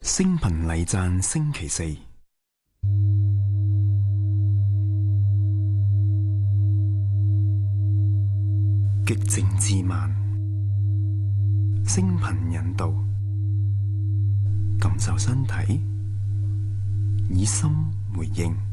星頻禮讚星期四，極靜自慢，星頻引導，感受身體，以心回應。